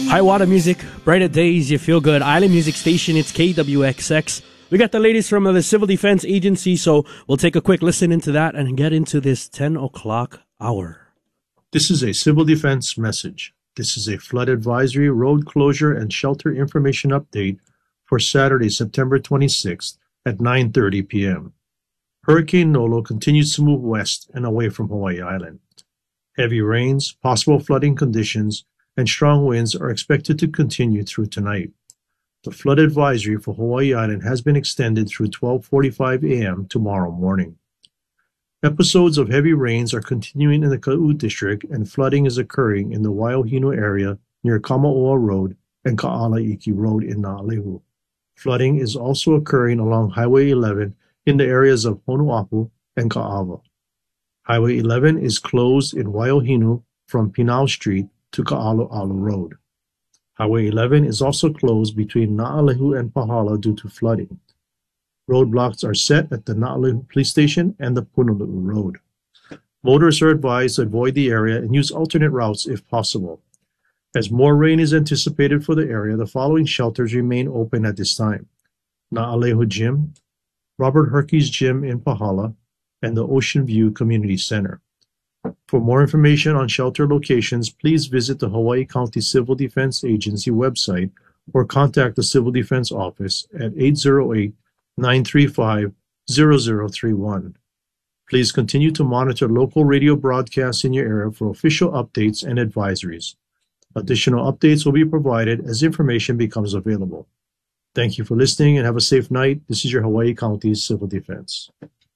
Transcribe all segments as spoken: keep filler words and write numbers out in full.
High water music, brighter days, you feel good. Island Music Station, it's K W X X. We got the ladies from the Civil Defense Agency, so we'll take a quick listen into that and get into this ten o'clock hour. This is a Civil Defense message. This is a flood advisory, road closure, and shelter information update for Saturday, September twenty-sixth at nine thirty p.m. Hurricane Nolo continues to move west and away from Hawaii Island. Heavy rains, possible flooding conditions, and strong winds are expected to continue through tonight. The flood advisory for Hawaii Island has been extended through twelve forty-five a.m. tomorrow morning. Episodes of heavy rains are continuing in the Ka'u district, and flooding is occurring in the Waiohinu area near Kamaoa Road and Ka'alaiki Road in Na'alehu. Flooding is also occurring along Highway eleven in the areas of Honuapu and Ka'ava. Highway eleven is closed in Waiohinu from Pinau Street to Ka'alu'alu Road. Highway eleven is also closed between Na'alehu and Pahala due to flooding. Roadblocks are set at the Na'alehu Police Station and the Punalu'u Road. Motorists are advised to avoid the area and use alternate routes if possible. As more rain is anticipated for the area, the following shelters remain open at this time: Na'alehu Gym, Robert Herkes Gym in Pahala, and the Ocean View Community Center. For more information on shelter locations, please visit the Hawaii County Civil Defense Agency website or contact the Civil Defense Office at eight zero eight, nine three five, zero zero three one. Please continue to monitor local radio broadcasts in your area for official updates and advisories. Additional updates will be provided as information becomes available. Thank you for listening and have a safe night. This is your Hawaii County Civil Defense.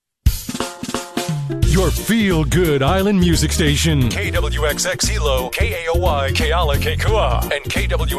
Your feel-good island music station. K W X X Hilo, K A O Y, Keala, Kekua, and K W